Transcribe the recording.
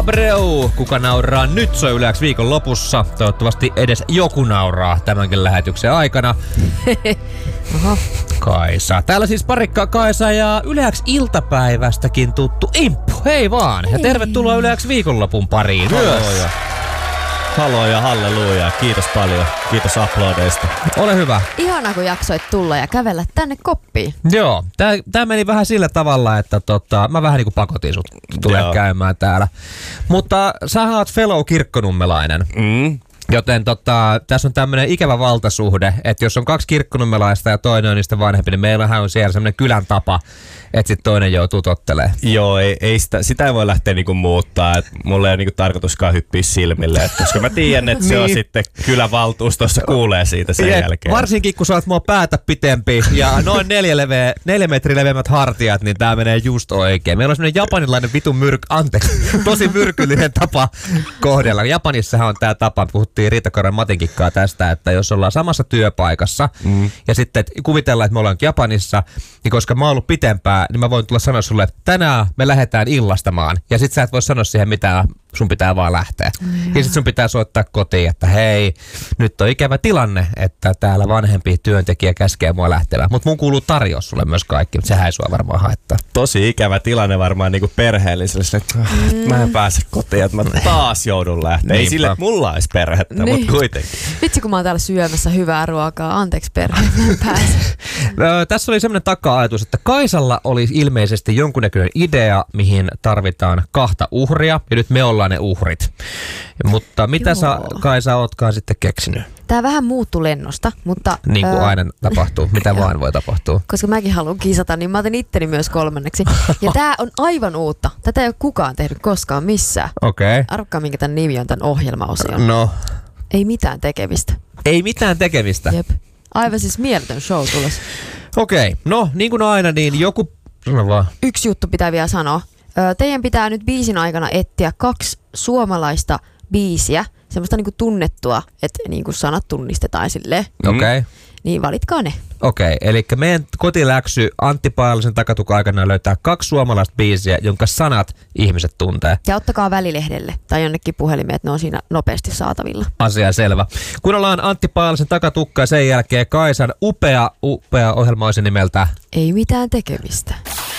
Abreu, kuka nauraa nyt, soi Yle X viikon lopussa. Toivottavasti edes joku nauraa tämänkin lähetyksen aikana. Oho. Kaisa. Täällä siis parikkaa Kaisa ja Yle X iltapäivästäkin tuttu Imppu. Hei vaan. Ja tervetuloa Yle X viikonlopun pariin myös. Haloo ja halleluja. Kiitos paljon. Kiitos aplodeista. Ole hyvä. Ihana, kun jaksoit tulla ja kävellä tänne koppiin. Joo, tää meni vähän sillä tavalla, että mä vähän niinku pakotin sut tulee käymään täällä. Mutta sähän oot fellow kirkkonummelainen. Joten tässä on tämmönen ikävä valtasuhde, että jos on 2 kirkkonummelaista ja toinen on niistä vanhempi, niin meillähän on siellä semmonen kylän tapa, että sit toinen joutuu tottelemaan. Joo, ei sitä ei voi lähteä niinku muuttaa, että mulla ei ole niinku tarkoituskaan hyppiä silmille, koska mä tiedän, että se on sitten kylävaltuustossa kuulee siitä sen jälkeen. Varsinkin kun sä oot mua päätä pitempi ja noin 4 metriä leveämmät hartiat, niin tää menee just oikein. Meillä on semmonen japanilainen vitun tosi myrkyllinen tapa kohdella. Japanissahan on tää tapa, puhuttiin Riita-Karan Matinkikkaa tästä, että jos ollaan samassa työpaikassa ja sitten kuvitellaan, että me ollaan Japanissa, niin koska mä oon ollut pitempään, niin mä voin tulla sanoa sulle, että tänään me lähdetään illastamaan. Ja sit sä et voi sanoa siihen mitään, sun pitää vaan lähteä. Ja sit sun pitää soittaa kotiin, että hei, nyt on ikävä tilanne, että täällä vanhempi työntekijä käskee mua lähtevään. Mut mun kuuluu tarjous sulle myös kaikki, mutta sehän ei sua varmaan haittaa. Tosi ikävä tilanne varmaan niinku perheelliselle, että mä en pääse kotiin, että mä taas joudun lähteä. Ei sille, että mulla olisi perhettä, mutta kuitenkin. Vitsi, kun mä oon täällä syömässä hyvää ruokaa. Anteeksi perhe, mä en pääse. Tässä oli semmoinen taka-ajatus, että Kaisalla oli ilmeisesti jonkunnäköinen idea, mihin tarvitaan 2 uhria, ja nyt me ollaan ne uhrit. Mutta mitä sä, Kaisa, ootkaan sitten keksinyt? Tää vähän muuttui lennosta, mutta... Niin kuin aina tapahtuu, mitä vaan voi tapahtua. Koska mäkin haluan kisata, niin mä otin itteni myös 3. Ja tää on aivan uutta. Tätä ei ole kukaan tehnyt koskaan missään. Okei. Arvokkaan, minkä tän nimi on tän ohjelmaosion. No. Ei mitään tekemistä. Ei mitään tekemistä? Jep. Aivan siis mieletön show tulos. Okei. No, niin kuin aina, niin joku... Sano vaan. 1 juttu pitää vielä sanoa. Teidän pitää nyt biisin aikana etsiä 2 suomalaista biisiä, semmoista niinku tunnettua, että niinku sanat tunnistetaan silleen. Okei. Niin valitkaa ne. Okei, eli meidän kotiläksy Antti Paalasen takatuka-aikana löytää 2 suomalaista biisiä, jonka sanat ihmiset tuntee. Ja ottakaa välilehdelle tai jonnekin puhelimeen, että ne on siinä nopeasti saatavilla. Asia selvä. Kuunnellaan Antti Paalasen takatukka ja sen jälkeen Kaisan upea ohjelma olisi nimeltä Ei mitään tekemistä.